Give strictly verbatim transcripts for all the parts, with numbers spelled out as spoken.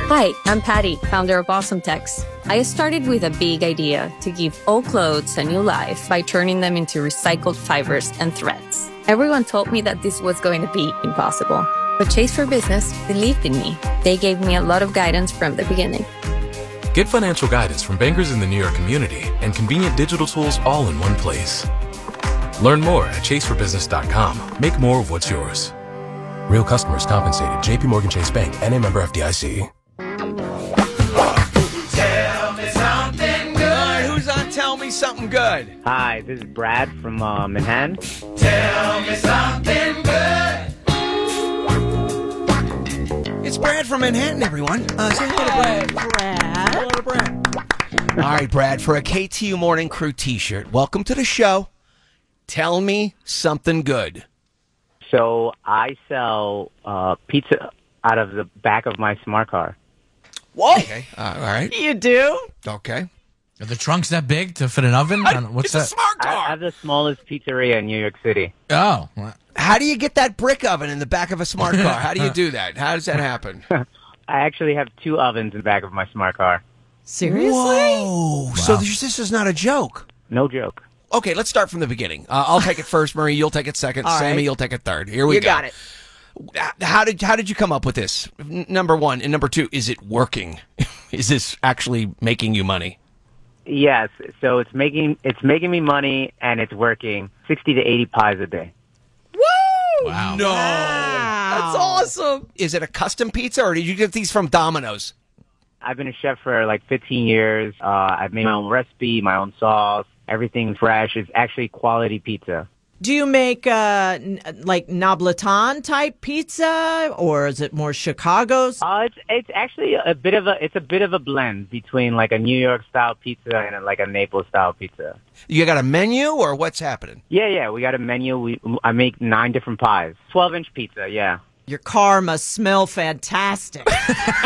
Hi, I'm Patty, founder of Awesome Tex. I started with a big idea to give old clothes a new life by turning them into recycled fibers and threads. Everyone told me that this was going to be impossible, but Chase for Business believed in me. They gave me a lot of guidance from the beginning. Get financial guidance from bankers in the New York community and convenient digital tools all in one place. Learn more at chase for business dot com. Make more of what's yours. Real customers compensated. J P Morgan Chase Bank, N A member F D I C. Tell me something good. Who's on Tell Me Something Good? Hi, this is Brad from uh, Manhattan. Tell me something good. It's Brad from Manhattan, everyone. Uh, say hello to Brad. Brad. Hello to Brad. All right, Brad, for a K T U Morning Crew t-shirt, welcome to the show. Tell me something good. So I sell uh, pizza out of the back of my smart car. Whoa. Okay. Uh, all right. You do? Okay. Are the trunks that big to fit an oven? I don't- What's it's that? a smart car. I have the smallest pizzeria in New York City. Oh. How do you get that brick oven in the back of a smart car? How do you do that? How does that happen? I actually have two ovens in the back of my smart car. Seriously? Whoa. So this, this is not a joke. No joke. Okay, let's start from the beginning. Uh, I'll take it first, Marie. You'll take it second. All Sammy, right. you'll take it third. Here we You go. got it. How did how did you come up with this? N- number one, and number two, is it working? Is this actually making you money? Yes. So it's making it's making me money and it's working. Sixty to eighty pies a day. Woo! Wow. No, That's awesome. Is it a custom pizza, or did you get these from Domino's? I've been a chef for like fifteen years. Uh, I've made my own recipe, my own sauce. Everything's fresh. It's actually quality pizza. Do you make uh, n- like Napolitan type pizza, or is it more Chicago's? Uh, it's it's actually a bit of a it's a bit of a blend between like a New York style pizza and like a Naples style pizza. You got a menu, or what's happening? Yeah, yeah, we got a menu. We I make nine different pies, twelve inch pizza. Yeah. Your car must smell fantastic. Oh,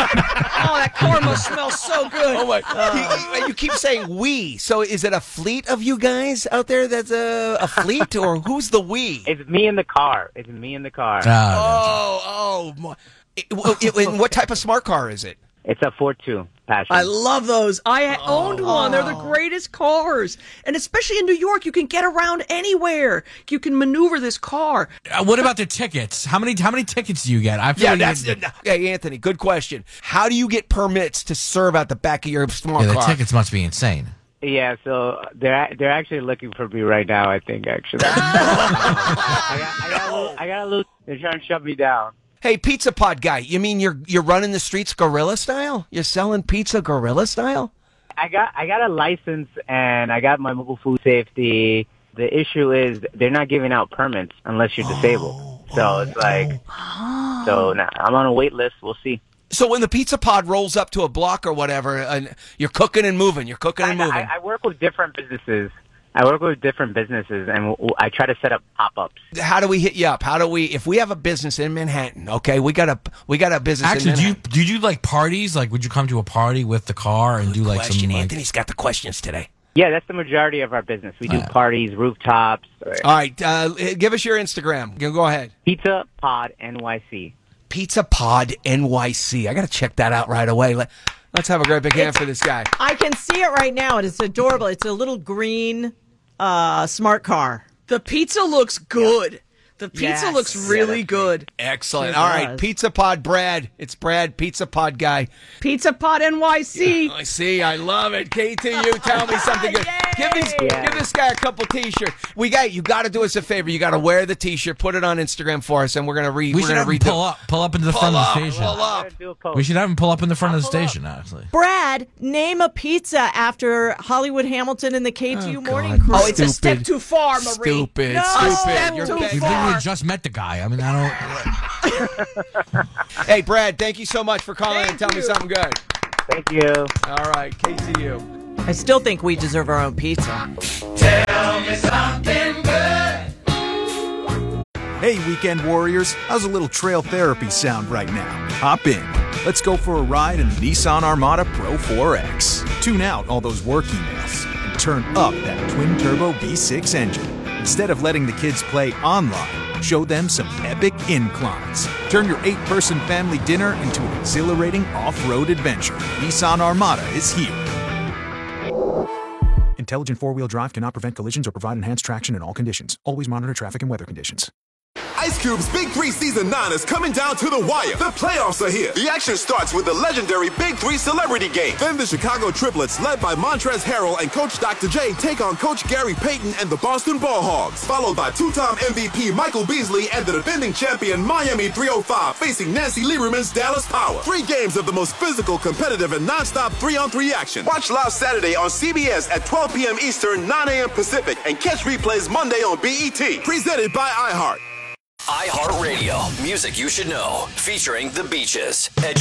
that car must smell so good. Oh my! you, you keep saying we. So is it a fleet of you guys out there? That's a, a fleet, or who's the we? It's me in the car. It's me in the car. Ah, Oh, oh! my- It- well, it- and what type of smart car is it? It's a Ford two Passion. I love those. I owned one. They're the greatest cars. And especially in New York, you can get around anywhere. You can maneuver this car. Uh, what about the tickets? How many how many tickets do you get? I feel Yeah, like that's you the, get- hey, Anthony. Good question. How do you get permits to serve out the back of your smart yeah, the car? tickets must be insane. Yeah, so they're they're actually looking for me right now. I think actually. I got I got a little, I got a little. They're trying to shut me down. Hey, pizza pod guy. You mean you're you're running the streets guerrilla style? You're selling pizza guerrilla style? I got I got a license and I got my mobile food safety. The issue is they're not giving out permits unless you're disabled. So it's like, so now I'm on a wait list. We'll see. So when the pizza pod rolls up to a block or whatever, and you're cooking and moving, you're cooking and I, moving. I, I work with different businesses. I work with different businesses, and w- I try to set up pop-ups. How do we hit you up? How do we? If we have a business in Manhattan, okay, we got a we got a business. Actually, in do you Manhattan. do you do like parties? Like, would you come to a party with the car and do like Question. some? Like, Anthony's got the questions today. Yeah, that's the majority of our business. We do Yeah. parties, rooftops, or All right, uh, give us your Instagram. Go go ahead. Pizza Pod N Y C. Pizza Pod N Y C. I got to check that out right away. Let, let's have a great big hand for this guy. I can see it right now, and it's adorable. It's a little green uh, smart car. The pizza looks good. The pizza Yes. looks really good. Excellent. Sure All right, does. Pizza Pod Brad. It's Brad, Pizza Pod guy. Pizza Pod N Y C. I see. I love it. K T U, tell me something good. Give these, Yeah. give this guy a couple T-shirts. We got you. Got to do us a favor. You got to wear the T-shirt. Put it on Instagram for us, and we're gonna read. we we're should gonna have him read pull up, pull up into the front Pull of up, the station. pull up. I'm gonna do a post. We should have him pull up in the front of the pull up. station. Actually, Brad, name a pizza after Hollywood Hamilton and the K T U Morning Crew. Oh, it's a step Stupid. too far, Marie. Stupid. No. Stupid. Step You're too bad. you far. literally just met the guy. I mean, I don't. Hey, Brad. Thank you so much for calling and Thank tell me you. something good. Thank you. All right, K T U. I still think we deserve our own pizza. Tell me something good. Hey, weekend warriors, how's a little trail therapy sound right now? Hop in. Let's go for a ride in the Nissan Armada Pro four X. Tune out all those work emails and turn up that twin-turbo V six engine. Instead of letting the kids play online, show them some epic inclines. Turn your eight-person family dinner into an exhilarating off-road adventure. Nissan Armada is here. Intelligent four-wheel drive cannot prevent collisions or provide enhanced traction in all conditions. Always monitor traffic and weather conditions. Ice Cube's Big Three Season nine is coming down to the wire. The playoffs are here. The action starts with the legendary Big Three Celebrity Game. Then the Chicago Triplets, led by Montrezl Harrell and Coach Doctor J, take on Coach Gary Payton and the Boston Ball Hogs. Followed by two-time M V P Michael Beasley and the defending champion Miami three oh five facing Nancy Lieberman's Dallas Power. Three games of the most physical, competitive, and non-stop three-on-three action. Watch live Saturday on C B S at twelve p.m. Eastern, nine a.m. Pacific, and catch replays Monday on B E T. Presented by iHeart. iHeartRadio, music you should know, featuring The Beaches.